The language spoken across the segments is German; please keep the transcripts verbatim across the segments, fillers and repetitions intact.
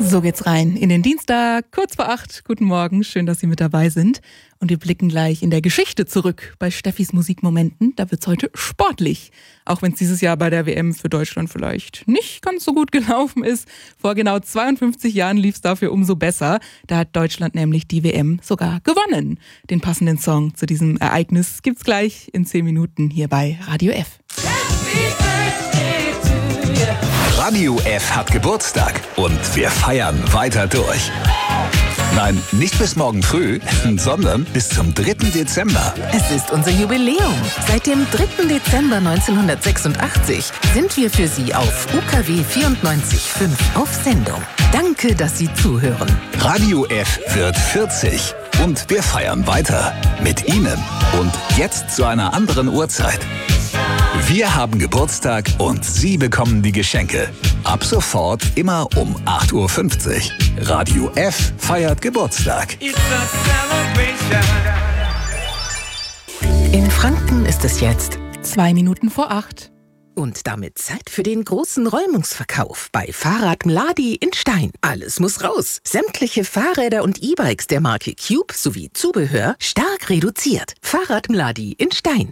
So geht's rein in den Dienstag, kurz vor acht. Guten Morgen, schön, dass Sie mit dabei sind. Und wir blicken gleich in der Geschichte zurück bei Steffis Musikmomenten. Da wird's heute sportlich. Auch wenn es dieses Jahr bei der W M für Deutschland vielleicht nicht ganz so gut gelaufen ist. Vor genau zweiundfünfzig Jahren lief's dafür umso besser. Da hat Deutschland nämlich die W M sogar gewonnen. Den passenden Song zu diesem Ereignis gibt's gleich in zehn Minuten hier bei Radio F. Radio F hat Geburtstag und wir feiern weiter durch. Nein, nicht bis morgen früh, sondern bis zum dritten Dezember. Es ist unser Jubiläum. Seit dem dritten Dezember neunzehnhundertsechsundachtzig sind wir für Sie auf U K W vierundneunzig Komma fünf auf Sendung. Danke, dass Sie zuhören. Radio F wird vierzig und wir feiern weiter mit Ihnen. Und jetzt zu einer anderen Uhrzeit. Wir haben Geburtstag und Sie bekommen die Geschenke. Ab sofort immer um acht Uhr fünfzig. Radio F feiert Geburtstag. In Franken ist es jetzt Zwei Minuten vor acht. und damit Zeit für den großen Räumungsverkauf bei Fahrrad Mladi in Stein. Alles muss raus. Sämtliche Fahrräder und E-Bikes der Marke Cube sowie Zubehör stark reduziert. Fahrrad Mladi in Stein.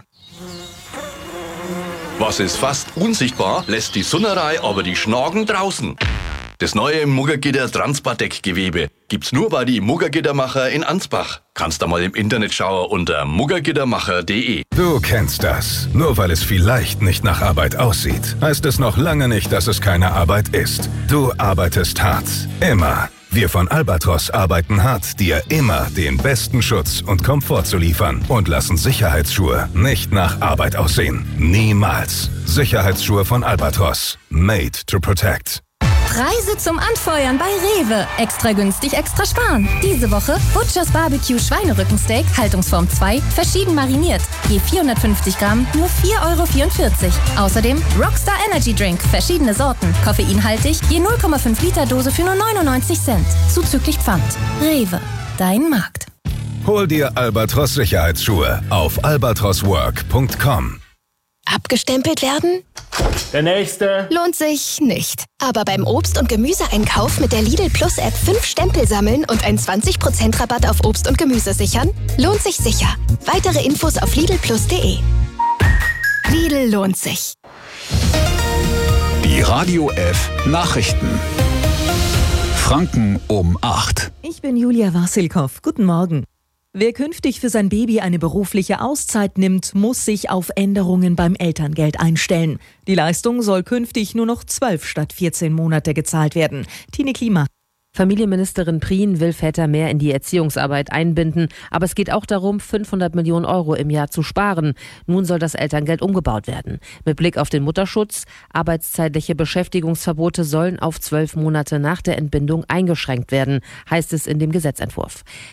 Was ist fast unsichtbar, lässt die Sunnerei aber die Schnagen draußen. Das neue Muggergitter Transpadeck-Gewebe gibt's nur bei die Muggergittermacher in Ansbach. Kannst da mal im Internet schauen unter muggergittermacher punkt de. Du kennst das. Nur weil es vielleicht nicht nach Arbeit aussieht, heißt es noch lange nicht, dass es keine Arbeit ist. Du arbeitest hart. Immer. Wir von Albatros arbeiten hart, dir immer den besten Schutz und Komfort zu liefern und lassen Sicherheitsschuhe nicht nach Arbeit aussehen. Niemals. Sicherheitsschuhe von Albatros. Made to protect. Preise zum Anfeuern bei Rewe. Extra günstig, extra sparen. Diese Woche Butchers Barbecue Schweinerückensteak, Haltungsform zwei, verschieden mariniert. Je vierhundertfünfzig Gramm, nur vier Euro vierundvierzig. Außerdem Rockstar Energy Drink, verschiedene Sorten. Koffeinhaltig, je null Komma fünf Liter Dose für nur neunundneunzig Cent. Zuzüglich Pfand. Rewe, dein Markt. Hol dir Albatros Sicherheitsschuhe auf albatros work punkt com. Abgestempelt werden? Der nächste. Lohnt sich nicht. Aber beim Obst- und Gemüseeinkauf mit der Lidl Plus App fünf Stempel sammeln und einen zwanzig Prozent Rabatt auf Obst und Gemüse sichern? Lohnt sich sicher. Weitere Infos auf lidl plus punkt de. Lidl lohnt sich. Die Radio F Nachrichten. Franken um acht. Ich bin Julia Wassilkow. Guten Morgen. Wer künftig für sein Baby eine berufliche Auszeit nimmt, muss sich auf Änderungen beim Elterngeld einstellen. Die Leistung soll künftig nur noch zwölf statt vierzehn Monate gezahlt werden. Tine Klima. Familienministerin Prien will Väter mehr in die Erziehungsarbeit einbinden. Aber es geht auch darum, fünfhundert Millionen Euro im Jahr zu sparen. Nun soll das Elterngeld umgebaut werden. Mit Blick auf den Mutterschutz, arbeitszeitliche Beschäftigungsverbote sollen auf zwölf Monate nach der Entbindung eingeschränkt werden, heißt es in dem Gesetzentwurf.